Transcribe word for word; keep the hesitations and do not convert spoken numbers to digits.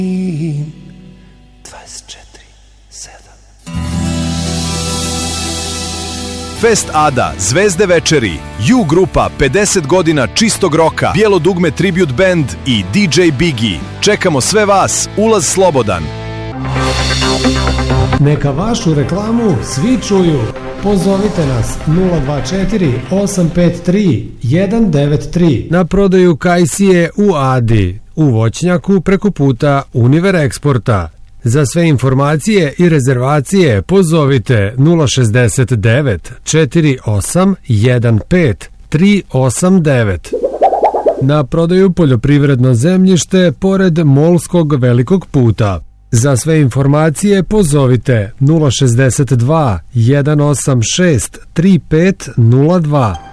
dvadeset četiri sedam. Fest Ada, Zvezde večeri, U grupa, pedeset godina čistog roka, Bijelo dugme Tribute Band i D J Biggie. Čekamo sve vas, ulaz slobodan. Neka vašu reklamu svi čuju. Pozovite nas nula dva četiri osam pet tri jedan devet tri. Na prodaju kajsije u Adi, u voćnjaku preko puta Univer Eksporta. Za sve informacije i rezervacije pozovite nula šezdeset devet četiri osam jedan pet tri osam devet. Na prodaju poljoprivredno zemljište pored Molskog velikog puta. Za sve informacije pozovite nula šezdeset dva jedan osam šest tri pet nula dva.